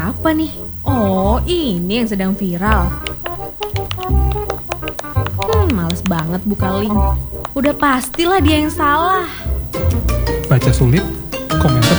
apa nih? Oh, ini yang sedang viral. Males banget buka link. Udah pastilah dia yang salah. Baca sulit, komentar